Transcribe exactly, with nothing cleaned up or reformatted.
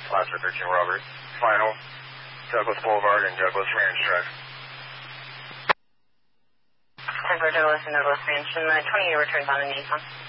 Alaska thirteen Robert. Final, Douglas Boulevard and Douglas Ranch Drive. ten for Douglas and Douglas Ranch, and uh, twenty-eight returns on the Nissan.